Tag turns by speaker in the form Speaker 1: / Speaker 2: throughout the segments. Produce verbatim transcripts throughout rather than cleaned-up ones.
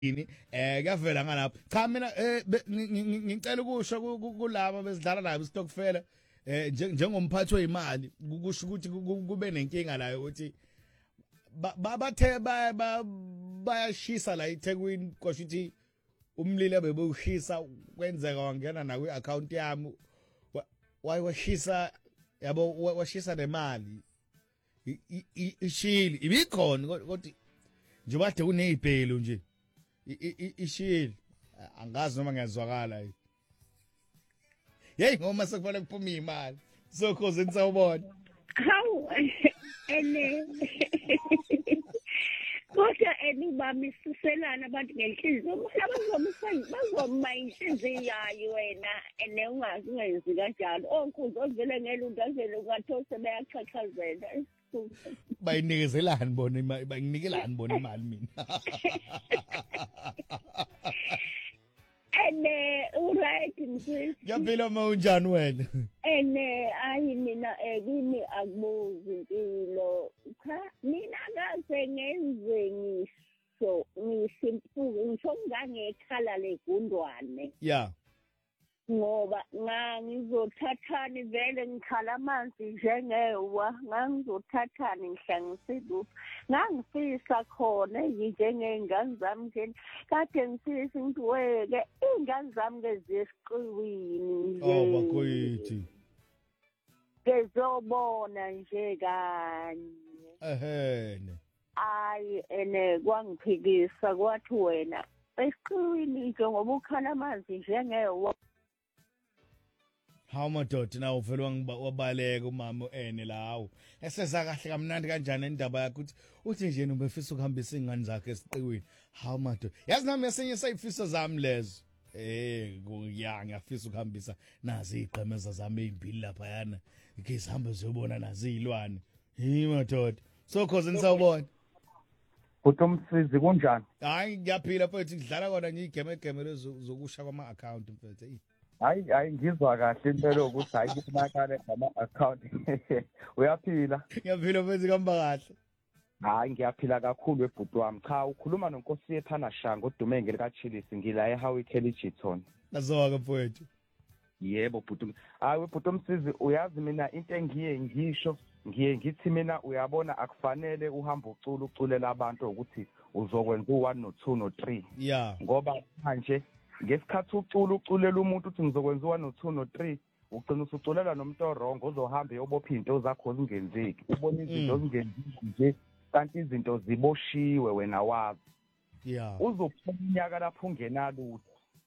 Speaker 1: ini eh kuyavela ngalapho cha mina eh ngicela ukusho kulabo besidlala nabo istokfela eh njengomphathi weimali kusho ukuthi kube nenkinga la ukuthi bathe bayashisa la eThekwini kwasho ukuthi umlilo bebewushisa kwenzeka wangena na kwi-account yami wayishisa yabo washisa nemali ishili ibikhona kodwa nje bade kunezibhelu nje ishili angazi noma ngiyazwakala yini hey ngoma sekufanele kuphume imali so cause nisawubona
Speaker 2: hawu ene kodwa enibamisiselana abantu ngenhliziyo abazomisa bazoma inhliziyo yayo wena ene ungazi ungenzi kanjalo onkuzi ovele ngeluntu avele ungathose bayachachazela
Speaker 1: bayinikezelani bona imali bayinikelani bona imali mina
Speaker 2: ene uright mfisi
Speaker 1: yaphila uma unjani wena
Speaker 2: ene ayi mina ekini akubuzi impilo cha mina kaze ngenze ngisho ngisimpuzu ngisho ngangekhala legundwane
Speaker 1: yeah
Speaker 2: ngoba ngangizothathani vele ngikhala amanzi njengewa ngangizothathani ngihlangisiluphi ngangifisa khona njengengane zami nje kade ngifisa ukuthi weke ingane zami ngezisiqiwini nje
Speaker 1: oh bakoyithi
Speaker 2: ngezobona nje kanye
Speaker 1: ehene
Speaker 2: ayi ene kwangiphikisa kwathi wena esiqiwini nje ngoba ukhala amanzi njengewa
Speaker 1: How madoda na uvela wabaleka umama ene lawo eseza kahle kamnandi kanjani indaba yakhe uthi uthi nje ubefisa ukuhambisa ingane zakhe esiqiwini how madoda yazi nami esenye sayifiso zami lezo eh kuya ngiyafisa ukuhambisa nazi iqhemeza zami ezimbili lapha yana ngizihamba ziyobona nazi izilwane hi madoda so cause nisawubona
Speaker 3: Kuthi umsizi kunjani
Speaker 1: hayi ngiyaphila mfethu ngidlala kona nje igame game lezo zokusha kwama account mfethu hey
Speaker 3: hayi hayi ngizwa kahle impela ukuthi hayi kufunakala ngama account uyaphila
Speaker 1: ngiyaphila mfethu kamba kahle
Speaker 3: hayi ngiyaphila kakhulu webhuti wami cha ukhuluma nonkosi yephana shanga udume ngelika Chilisi ngila eHowie Kellyton
Speaker 1: nazoka mfethu
Speaker 3: yebo bhuti hayi webhuti umsizi uyazi mina into engiye ngisho ngiye ngithi mina uyabona akufanele uhamba ucula uculela abantu ukuthi uzokwenza u1 no two no three
Speaker 1: yeah
Speaker 3: ngoba manje ngesikhathi ucula uculela umuntu uthi ngizokwenza u1 no two no three ugcina usuculela nomuntu orongo ozohamba eyobopha into zakho zingenzeki ubona izinto zingenzeki nje kanti izinto ziboshiwe wena wazi
Speaker 1: yeah
Speaker 3: uzophuma unyaka lapho ungenalutho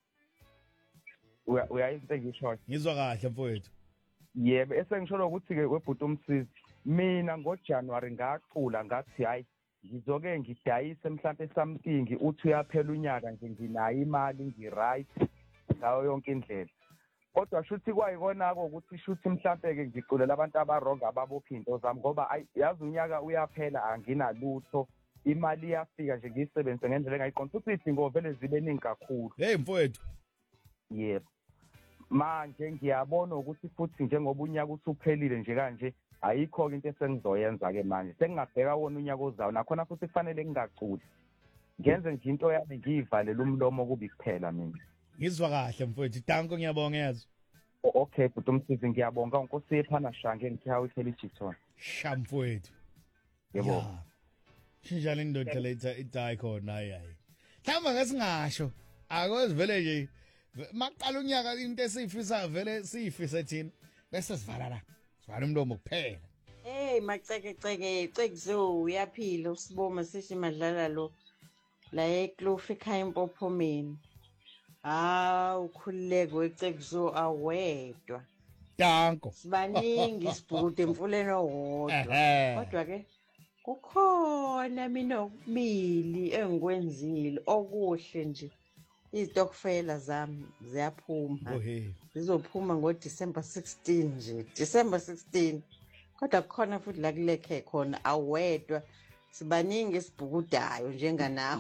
Speaker 3: uya uyayinto ngisho
Speaker 1: ngizwa kahle mfowethu
Speaker 3: yebo esengisholo ukuthi ke webhuti umsizi mina ngoJanuary ngacula ngathi hayi ngizoke ngidayise mhlambe something uthi uyaphela unyaka nje nginayo imali ngiright ngayo yonke indlela kodwa shuthi kwayikona-ko ukuthi shuthi mhlambe ke ngiculela abantu abaronga ababopha into zami ngoba yazi unyaka uyaphela anginalutho imali iyafika nje ngiyisebenzise ngendlela engayiqondi futhi idingo vele zibe ningi kakhulu
Speaker 1: hey mfowethu
Speaker 3: yebo manje ngiyabona ukuthi futhi njengoba unyaka usuphelile nje kanje ayikho into esengizoyenza ke manje sengingabheka wona unyaka ozayo nakhona futhi kufanele ngingaculi ngenze nje into yami ngiyivalela umlomo kubi kuphela mina
Speaker 1: ngizwa kahle mfowethu danko ngiyabonga yazi
Speaker 3: okay bhuti umsizi ngiyabonga unkosi yephana shange ngihawe Kellyton
Speaker 1: sha mfowethu
Speaker 3: yebo
Speaker 1: shinjalo indoda letha idayi khona hayi hayi hlamba ngasingasho akozivele nje maqala unyaka into esiyifisa vele siyifise thina bese sivala la sivala umlomo kuphela
Speaker 4: hey maceke ceke cekuzo uyaphila usiboma sishi madlala lo la eClof ekhaya empophomeni ah ukhululeke wecekuzo awedwa
Speaker 1: danko
Speaker 4: sibaningi sibhude emfuleni owodwa kodwa ke kukhona mina okubili engikwenzile okuhle nje izitokfela zami ziyaphuma zizophuma ngo December sixteen nje December sixteen kodwa kukhona futhi la kulekhe khona awedwa sibaningi esibhukudayo njenganawe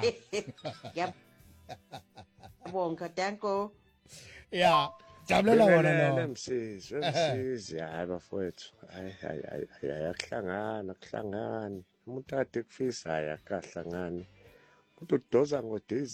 Speaker 4: yabonga danko
Speaker 1: yeah jabulela wona
Speaker 5: lo msisi msisi hayi bafowethu hayi hayi hayi ayahlangana kuhlangana umuntu ade kufisa hayi akahlangani udoza ngodizi